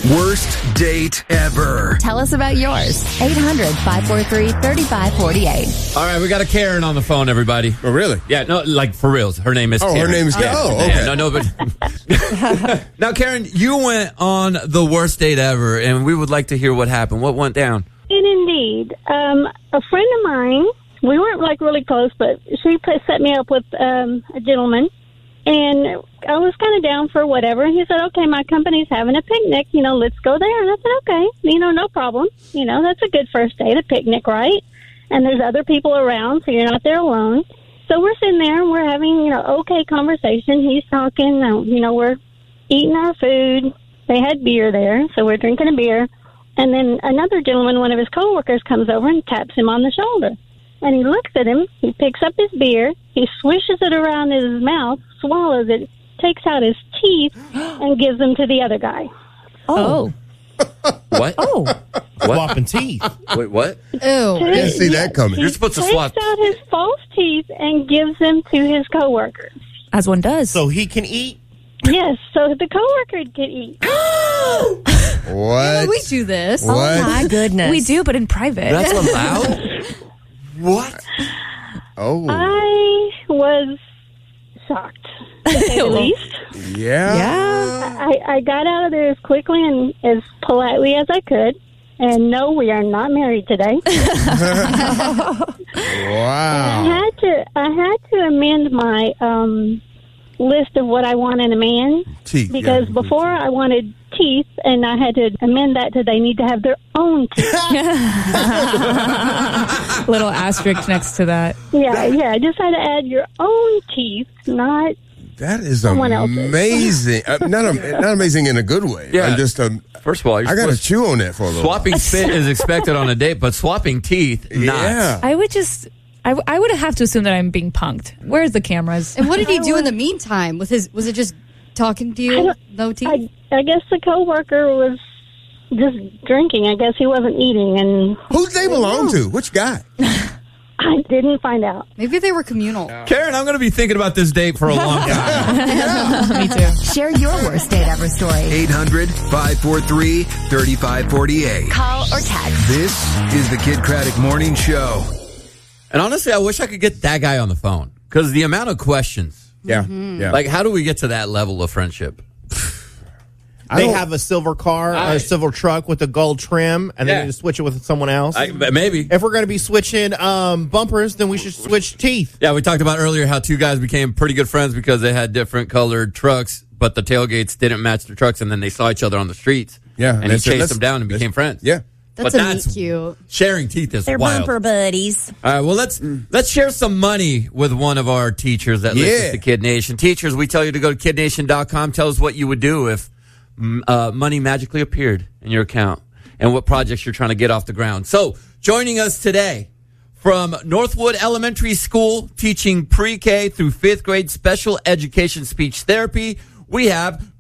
Worst date ever. Tell us about yours. 800-543-3548. All right, we got a Karen on the phone, everybody. Oh, really? Yeah, no, like for reals. Her name is Karen. Her name is Karen. Oh, okay. Yeah, no, but now, Karen, you went on the worst date ever, and we would like to hear what happened. What went down? And indeed, a friend of mine, we weren't like really close, but she set me up with a gentleman, and I was kind of down for whatever. And he said, "Okay, my company's having a picnic. Let's go there." And I said, "Okay, no problem. That's a good first date, a picnic, right? And there's other people around, so you're not there alone." So we're sitting there and we're having okay conversation. He's talking, we're eating our food. They had beer there, so we're drinking a beer. And then another gentleman, one of his coworkers, comes over and taps him on the shoulder. And he looks at him, he picks up his beer, he swishes it around his mouth, swallows it, takes out his teeth, and gives them to the other guy. Oh. What? Oh. Swapping teeth. Wait, what? Ew. Didn't see that coming. You're supposed to Takes swap. out his false teeth and gives them to his coworkers. As one does. So he can eat? Yes, so the coworker could eat. What? We do this. What? Oh, my goodness. We do, but in private. That's allowed? What? Oh. I was shocked, to say the least. Yeah. I got out of there as quickly and as politely as I could. And no, we are not married today. Wow. I had to amend my list of what I want in a man. Teeth. Because before I wanted teeth, and I had to amend that to they need to have their own teeth. Little asterisk next to that. Yeah. I just had to add your own teeth, not. That is Someone else's. amazing. Not amazing in a good way. Yeah. I'm just First of all, you're I got to supposed- chew on that for a little swapping spit is expected on a date, but swapping teeth, while. not. Yeah. I would just... I would have to assume that I'm being punked. Where's the cameras? And what did he do in the meantime? Was it just talking to you? No teeth? I guess the coworker was just drinking. I guess he wasn't eating, and Who'd they belong to? Which guy? I didn't find out. Maybe they were communal. Karen, I'm going to be thinking about this date for a long time. Me too. Share your worst date ever story. 800-543-3548. Call or text. This is the Kid Craddock Morning Show. And honestly, I wish I could get that guy on the phone. Because the amount of questions. Yeah. Yeah. Like, how do we get to that level of friendship? They have a silver car or a silver truck with a gold trim, and Yeah. they need to switch it with someone else. Maybe. If we're going to be switching bumpers, then we should switch teeth. Yeah, we talked about earlier how two guys became pretty good friends because they had different colored trucks, but the tailgates didn't match their trucks, and then they saw each other on the streets. Yeah, And and he they said, chased let's- them down and became friends. Yeah. That's But a that's- meet cute. Sharing teeth is They're wild. bumper buddies. All right, well, let's share some money with one of our teachers that listens to Kid Nation. Teachers, we tell you to go to kidnation.com. Tell us what you would do if money magically appeared in your account and what projects you're trying to get off the ground. So, joining us today from Northwood Elementary School, teaching pre-K through 5th grade special education speech therapy, we have